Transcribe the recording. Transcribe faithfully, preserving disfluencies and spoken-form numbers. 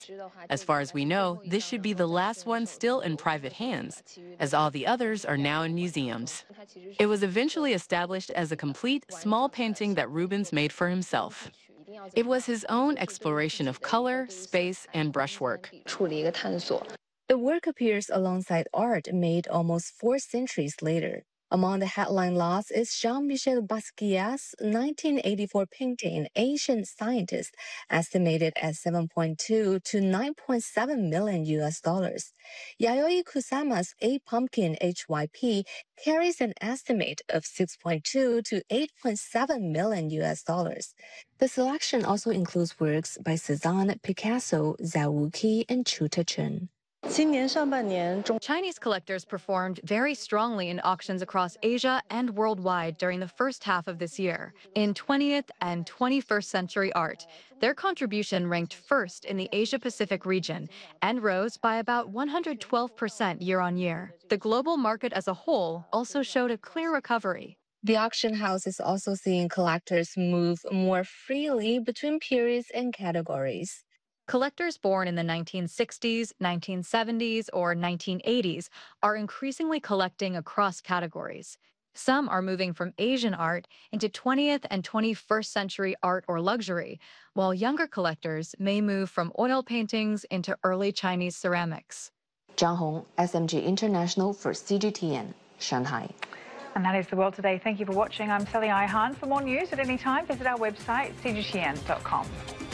As far as we know, this should be the last one still in private hands, as all the others are now in museums. It was eventually established as a complete small painting that Rubens made for himself. It was his own exploration of color, space, and brushwork. The work appears alongside art made almost four centuries later. Among the headline lots is Jean-Michel Basquiat's nineteen eighty-four painting, Ancient Scientist, estimated at seven point two to nine point seven million U S dollars. Yayoi Kusama's A Pumpkin H Y P carries an estimate of six point two to eight point seven million U S dollars. The selection also includes works by Cezanne, Picasso, Zhao Wuqi, and Chu Techun. Chinese collectors performed very strongly in auctions across Asia and worldwide during the first half of this year. In twentieth and twenty-first century art, their contribution ranked first in the Asia-Pacific region and rose by about one hundred twelve percent year on year. The global market as a whole also showed a clear recovery. The auction house is also seeing collectors move more freely between periods and categories. Collectors born in the nineteen sixties, nineteen seventies, or nineteen eighties are increasingly collecting across categories. Some are moving from Asian art into twentieth and twenty-first century art or luxury, while younger collectors may move from oil paintings into early Chinese ceramics. Zhang Hong, S M G International for C G T N, Shanghai. And that is The World Today. Thank you for watching. I'm Sally Ihan. For more news at any time, visit our website, c g t n dot com.